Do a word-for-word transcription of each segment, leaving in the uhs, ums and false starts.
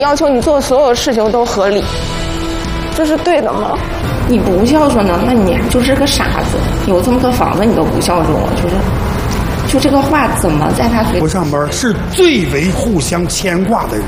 要求你做的所有事情都合理，这是对的吗？ 你不孝顺呢，那你就是个傻子。有这么个房子你都不孝顺我，就是，就这个话怎么在他嘴里？ 不上班是最为互相牵挂的人，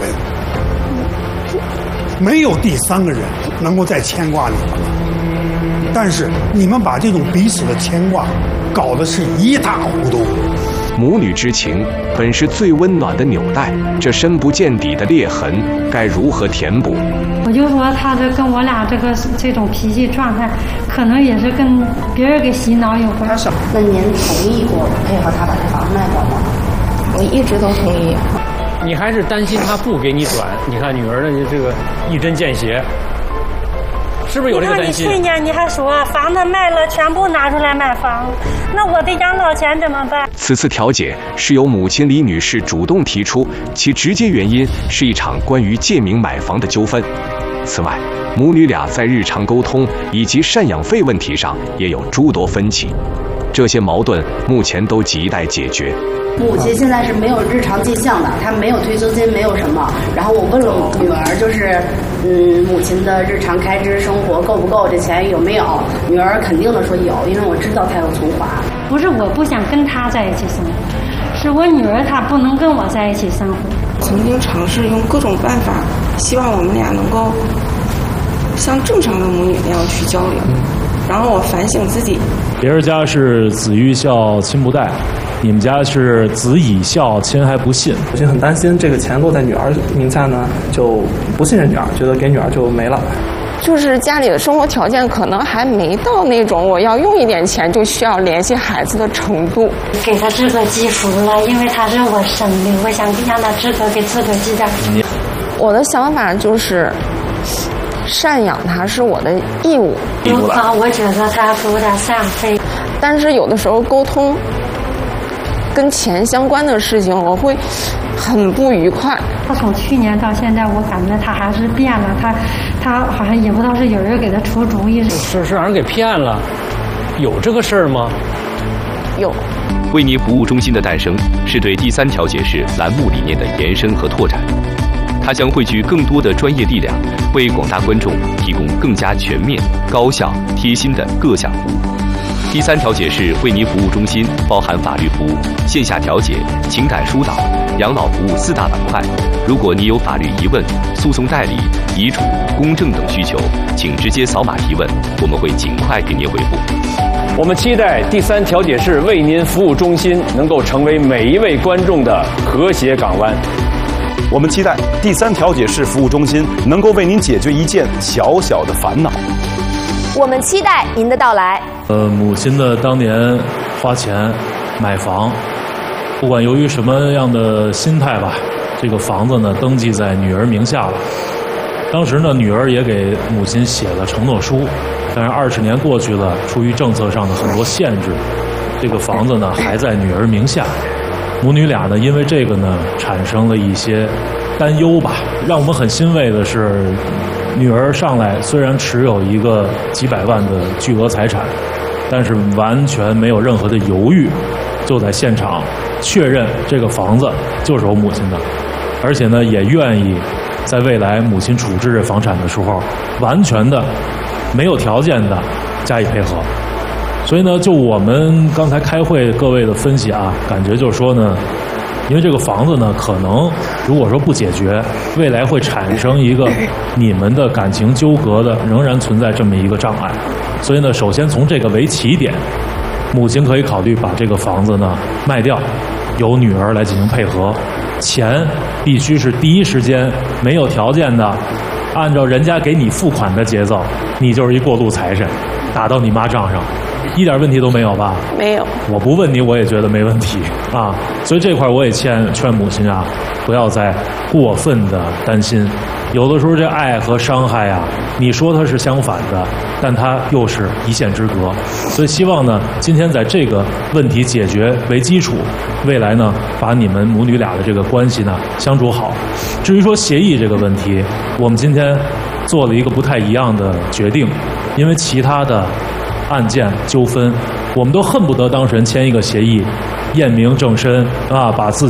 没有第三个人能够再牵挂你们了。但是你们把这种彼此的牵挂搞得是一塌糊涂。 母女之情本是最温暖的纽带，这深不见底的裂痕该如何填补？ 我就说他这跟我俩这个这种脾气状态，可能也是跟别人给洗脑有关。 那您同意过配合他把这房子卖掉吗？我一直都同意。 你还是担心他不给你转？你看女儿的这个一针见血。是不是有这个担心？ 你看你去年你还说房子卖了，全部拿出来买房，那我的养老钱怎么办？ 此次调解是由母亲李女士主动提出，其直接原因是一场关于借名买房的纠纷。此外，母女俩在日常沟通以及赡养费问题上也有诸多分歧，这些矛盾目前都亟待解决。 母亲现在是没有日常进项的，她没有退休金，没有什么。然后我问了女儿，就是嗯，母亲的日常开支、生活够不够，这钱有没有？女儿肯定的说有，因为我知道她有存款。 不是我不想跟她在一起生活，是我女儿她不能跟我在一起生活。 曾经尝试用各种办法，希望我们俩能够像正常的母女那样去交流。然后我反省自己， 别人家是子欲孝亲不待，你们家是子以孝亲还不信。 我就很担心这个钱落在女儿名下呢，就不信任女儿，觉得给女儿就没了。 就是家里的生活条件可能还没到那种我要用一点钱就需要联系孩子的程度。 给他自个积福了，因为他是我生的，我想让他自个给自个积点。 我的想法就是赡养他是我的义务。 有啊，我觉得他要给我点赡养费。 但是有的时候沟通跟钱相关的事情，我会很不愉快。 他从去年到现在，我感觉他还是变了，他他好像也不知道是有人给他出主意， 是是让人给骗了，有这个事儿吗？ 有。 为你服务中心的诞生，是对第三调解室栏目理念的延伸和拓展。它将汇聚更多的专业力量，为广大观众提供更加全面、高效、贴心的各项服务。第三调解室为你服务中心包含法律服务、线下调解、情感疏导、养老服务四大板块。如果你有法律疑问、诉讼代理、遗嘱、公证等需求，请直接扫码提问，我们会尽快给您回复。 我们期待第三调解室为您服务中心能够成为每一位观众的和谐港湾。 我们期待第三调解室服务中心能够为您解决一件小小的烦恼。 我们期待您的到来。 呃，母亲的当年花钱买房，不管由于什么样的心态吧，这个房子呢登记在女儿名下了。当时呢，女儿也给母亲写了承诺书，但是二十年过去了，出于政策上的很多限制，这个房子呢还在女儿名下。母女俩呢，因为这个呢，产生了一些担忧吧。让我们很欣慰的是，女儿上来虽然持有一个几百万的巨额财产，但是完全没有任何的犹豫，就在现场确认这个房子就是我母亲的，而且呢，也愿意在未来母亲处置这房产的时候，完全的没有条件的加以配合。所以呢，就我们刚才开会各位的分析啊，感觉就是说呢，因为这个房子呢，可能如果说不解决，未来会产生一个你们的感情纠葛的，仍然存在这么一个障碍。所以呢，首先从这个为起点，母亲可以考虑把这个房子呢卖掉，由女儿来进行配合，钱必须是第一时间没有条件的，按照人家给你付款的节奏，你就是一过路财神，打到你妈账上。一点问题都没有吧？ 没有。 我不问你，我也觉得没问题啊。所以这块我也劝劝母亲啊，不要再过分的担心。有的时候这爱和伤害啊，你说它是相反的，但它又是一线之隔。所以希望呢，今天在这个问题解决为基础，未来呢，把你们母女俩的这个关系呢相处好。至于说协议这个问题，我们今天做了一个不太一样的决定，因为其他的案件纠纷，我们都恨不得当事人签一个协议，验明正身啊，把自己